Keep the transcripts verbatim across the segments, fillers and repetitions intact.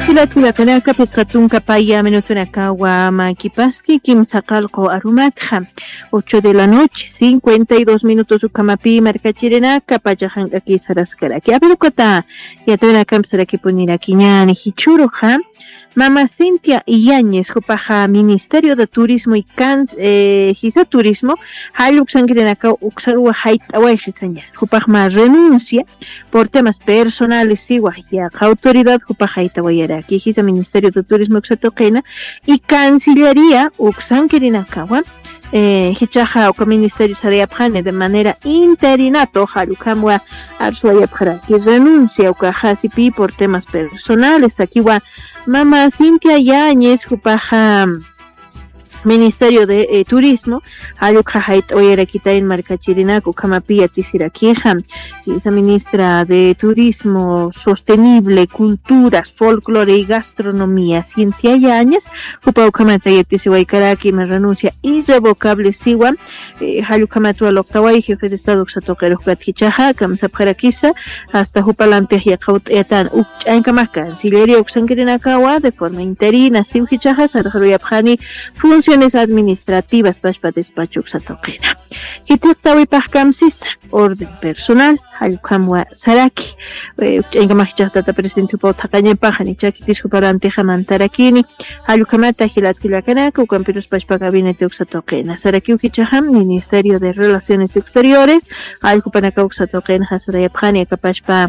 Hilatulakanaka pescatunca paya menutunaka maquipaski kimsaqalqo arumatja ocho de la noche cincuenta y dos minutos ukamapi marcachirenaka pachajanka kisaraskaraki aperukata yatunaka msaraki puniraki ñani hichuruja Mama Cintia Iáñez, Jupaja, Ministerio de Turismo y Cans, eh, Gisa Turismo, Haluk Sangrenaka, Uxarua Hait Awaijisaña, Jupajma renuncia por temas personales, Iguaya, Autoridad Jupaja Itawayaraki, Gisa Ministerio de Turismo Uxatoquena y Cancillería Uxankirinakawa. Eh, hichaja o ministerio sarayapjane de manera interinato halukamwa arsuayapjara que renuncia o cajasipi por temas personales aquí wa Mama Cintia Yáñez Jupaja Ministerio de eh, Turismo, Alukajait Oyerakita en Marcachirinaco, Camapia Tisiraqueja, esa ministra de Turismo Sostenible, Culturas, Folclore y Gastronomía, Cintia Yáñez, Jupau Kamataya Tisiwaikaraki, me renuncia irrevocable Siwa, Halukamatu Aloktawai, jefe de Estado Xatoquero Gathichaja, Kamsapjarakisa, hasta Jupalante Yakaut Etan, Uchankamaka, Cancillería Uxankirinakawa, de forma interina, Siuhichaja, Sarjaruyapjani, función administrativas para despacho Xatoquena. Hitaktawi pajkamsisa, orden personal, Halkamwa Saraki, Engamachata presidente Pautakaña Pajani, Chakitis Juparante Jamantarakini, Halukamata Hilatkilakanaka, Camperos Pachpa Gabinete Xatoquena, Saraki Ukichaham, Ministerio de Relaciones Exteriores, Alcupanaka Xatoquena, Hasarayapjani, Kapachpa.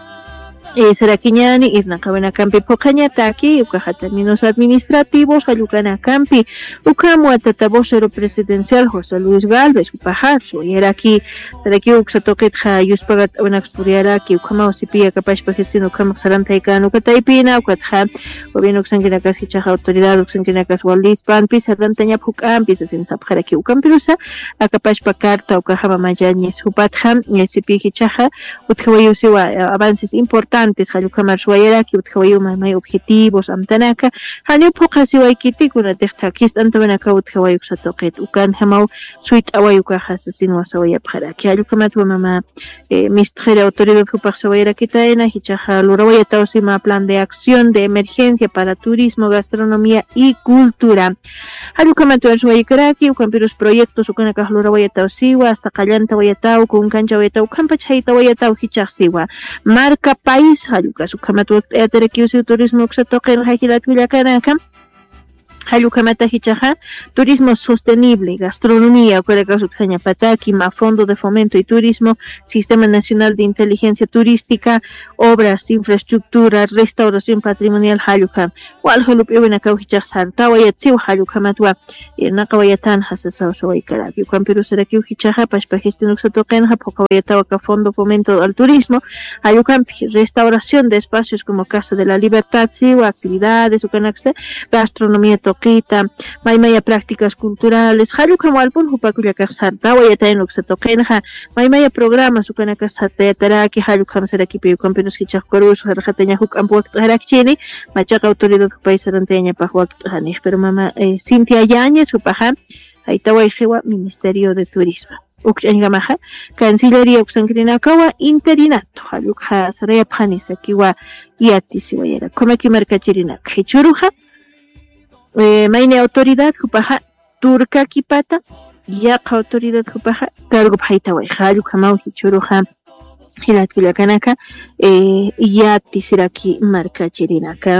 Eh, Saraquiñani, Isnacabana Campi Pocañataki, Ucaja términos administrativos, Ayucana Campi, Ucamua Tatabosero presidencial José Luis Galvez, Upajacho, y era aquí, Saraki Uxatoquetja, Yuspagat Unaxpuriaraki, Ucama Osipia, Capaz para gestión Ucama Sarantaicano, Ucataipina, Ucatja, Gobierno Uxanquinacas, Hichaja, Autoridad Uxanquinacas, Wallis, Pampi, Sarantaña Pucampi, Sen Sapjaraki, Ucampirusa, a Capaz para Carta, Ucajaba Mayañez, Upatjam, y Sipi Hichaja, Utjawayusiwa, avances importantes. Antes Halukamar Shuayaraki, Utjawayuma, may objetivos, Amtanaka, Hanupoka Siwaikiti, Kuna Techtakist, Antabanaka, Utjawayuk Satoket, Ukan Hamau, Suit Awayuka Hasasin was Awayapharaki, Halukamat Mama, Ministra Autoridad Jupak Sawayaraki Taena, Hichaha, Lurawayatausima, Plan de Acción de Emergencia para Turismo, Gastronomía y Cultura. Halukamat Shuayaraki, Ukampiros Proyectos, Ukanaka Lurawayatausiwa, hasta Kallanta Wayatau, Kunkancha Wayatau, Kampachaita Wayatau, Hichasiwa, marca país. Haluka sukamatu aterekiusi turismo xatoqen hajilat villacanaka Halukamata Hichaja, Turismo Sostenible, Gastronomía, Ocarecasutjaña Pataki, Ma Fondo de Fomento y Turismo, Sistema Nacional de Inteligencia Turística, Obras, Infraestructura, Restauración Patrimonial, Halukam, Walholup Ewenakau Hichaj Sartawa Yatsiw Halukamatwa, Nakawayatan Hasasaw Sawaikaraki, Camperu Seraki Hichaja, Pashpagestinuk Satokenja, Pokawayatawa Fondo Fomento al Turismo, Halukam, Restauración de Espacios como Casa de la Libertad, Siwa, Actividades, Ukanaxe, Gastronomía Toquita, Maymaya Prácticas Culturales, Halukam Walpun, Hupakuya Sartawa Yatainuk Satokenja, Maymaya Programas, Ukanaka Satetaraki, Halukam Seraki Camperu Hichaj Korus, Harjateña Huk Ampuak Harakchini, Machaca Autoridad País Aranteña Pajuak Hanich, pero mamá Cintia Yáñez, Upaja, Aitawa Ijewa, Ministerio de Turismo. Uxangamaja, Cancillería Uxankrinakawa, Interinato, Halukha Saraya Panisa, Kiwa Yatisiwayera, Komaki Marcachirinak, Hichuruja, Maine Autoridad, Upaja, Turca Kipata, Yaka Autoridad, Upaja, Cargo Paitaway, Halukhamau, Hichuruja. Hilatkilakanaka, eh, Yatisiraki Marcachirinaka.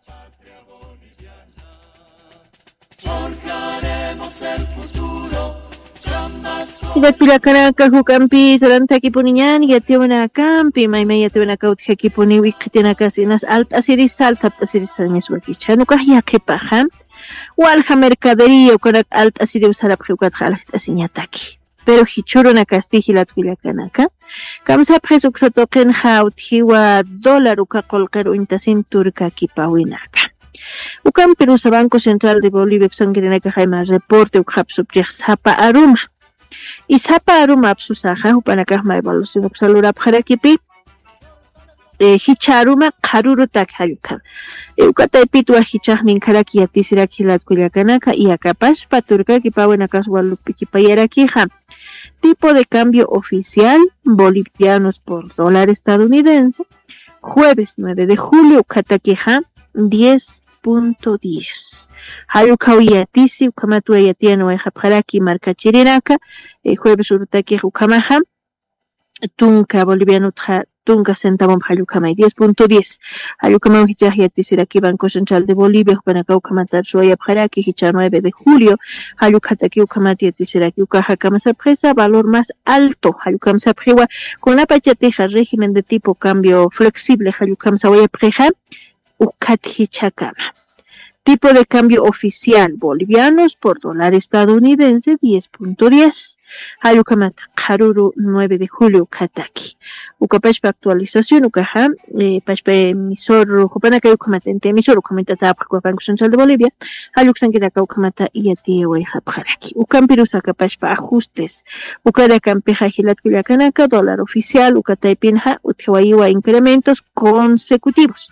Hilatkilakanaka, Hukampi, Sarantaki Puniñan, Yatiwana Campi, Maimaya Tiwanaka, Hakipuni, Wikitinaka, Sinas, Alt Asiris, Alt Asiris, Miswakichanuka, Yakipaha, Walha Mercadería, Korak, Alt Asiris, Sarapjukat, Asiñataki. Pero hichuro na Castilla Twilacanaka, Kamsa Presuk Satoken Haut, Hiwa, Dólar Uka Colquero Intasin Turca Kipawinaka. Ukam Perusa Banco Central de Bolivia, Xangirinaka Jaima, reporte Ukap Subject Zapa Aruma. Y Zapa Aruma Absusaja, Upanakahma Evaluación Uxalura Pjarakipi. Hicharuma Karuru Takhayuka. Eukata Pitua Hichahnin Karaki Atisirak Hilat Kuyakanaka y Akapash Paturka Kipawenakas Walupi Payarakiha. Tipo de cambio oficial, bolivianos por dólar estadounidense. Jueves nueve de julio, Katakeha, diez punto diez. Hayuka uyatisi ukamatu ayatiano ayhapjaraki markachirinaka eh, jueves urutaki ukamaha tunka boliviano tra tunka centavo hayukamay diez punto diez. Hayukamay hichahiatisiraki Banco Central de Bolivia upanaka ukamatar suaya pjaraki hicha nueve de julio. Hayukataki ukamati atisiraki ukajakamasa presa valor más alto. Hayukamsa prewa con la pachateja régimen de tipo cambio flexible. Hayukamsa waya preja ukat hichakama. Tipo de cambio oficial bolivianos por dólar estadounidense diez punto diez. Hayukamata Karuru nueve de julio Kataki. Ukapashpa actualización ukaha eh, pashpa emisor Jupanaka Ukamata ente emisor ukamata tapakwa Banco Central de Bolivia. Hayuksankiraka ukamata iati wayhapjaraki. Ukampirusa kapashpa ajustes. Ukara kampeja hilatkullakanaka dólar oficial ukataipinha utjawaiwa incrementos consecutivos.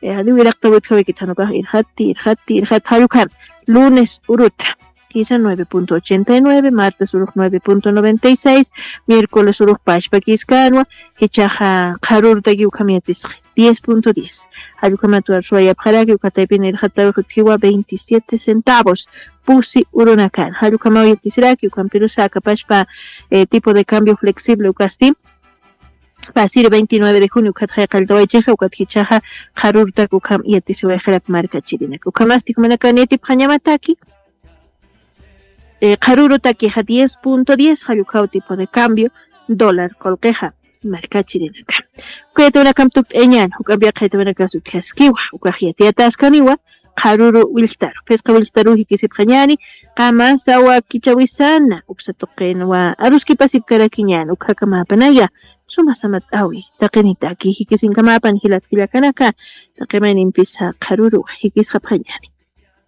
Lunes Uruta quince nueve punto ochenta y nueve, martes Uruk nueve punto noventa y seis, miércoles Uruk Pashpa Kiskanwa, Hichaja Karur Tagi Ukamiatis diez punto diez. Hayukamatu Arsuaya Paraki Ukataipin el Hatawa veintisiete centavos. Pusi Urunakan. Hayukamau Yatisiraki Ukampirusaka Pashpa eh, tipo de cambio flexible Ukasti. Pasir veintinueve de junio katja kaldoy cheja ukathichaja harurta kukam yatisiwejera marca chirina kukamasti kumanakanieti pjañamataki eh haruru taki ha diez punto diez hayukau tipo de cambio dólar colqueja marca chirina kuyete una kamtuk eñan ukambia kayete una kasu kaskiwa ukajiati ataskaniwa haruru wiltaru pesca wiltaru hikisip khañani kama sawa kichawisana uksatoqenwa aruski pasip karakiñan ukakama panaya suma samat awi taqinita ki hikisin kamapan hilat hilakanaka taqemain impisa karuru hikis khaphañani